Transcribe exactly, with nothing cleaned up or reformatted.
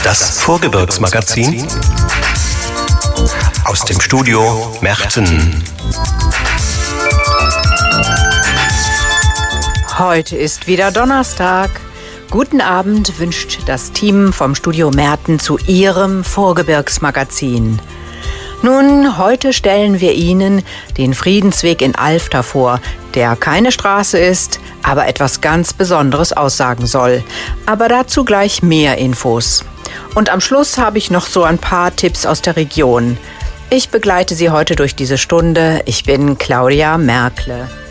Das Vorgebirgsmagazin aus dem Studio Merten. Heute ist wieder Donnerstag. Guten Abend wünscht das Team vom Studio Merten zu Ihrem Vorgebirgsmagazin. Nun, heute stellen wir Ihnen den Friedensweg in Alfter vor, der keine Straße ist, aber etwas ganz Besonderes aussagen soll. Aber dazu gleich mehr Infos. Und am Schluss habe ich noch so ein paar Tipps aus der Region. Ich begleite Sie heute durch diese Stunde. Ich bin Claudia Merkle.